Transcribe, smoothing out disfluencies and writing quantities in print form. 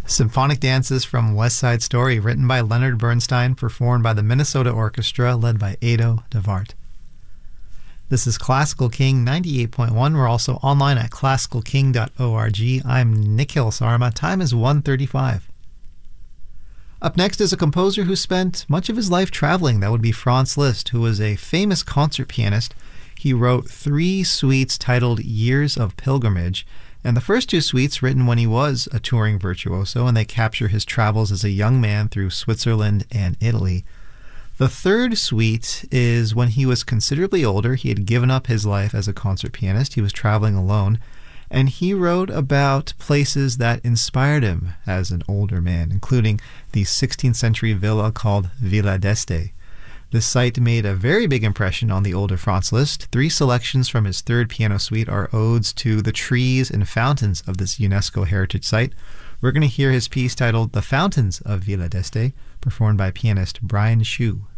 Symphonic Dances from West Side Story, written by Leonard Bernstein, performed by the Minnesota Orchestra, led by Ado DeVart. This is Classical King 98.1. We're also online at classicalking.org. I'm Nikhil Sarma. Time is 1:35. Up next is a composer who spent much of his life traveling. That would be Franz Liszt, who was a famous concert pianist. He wrote 3 suites titled Years of Pilgrimage, and the first 2 suites written when he was a touring virtuoso, and they capture his travels as a young man through Switzerland and Italy. The third suite is when he was considerably older. He had given up his life as a concert pianist. He was traveling alone, and he wrote about places that inspired him as an older man, including the 16th century villa called Villa d'Este. This site made a very big impression on the older Franz Liszt. 3 selections from his third piano suite are odes to the trees and fountains of this UNESCO heritage site. We're going to hear his piece titled The Fountains of Villa d'Este, performed by pianist Brian Hsu.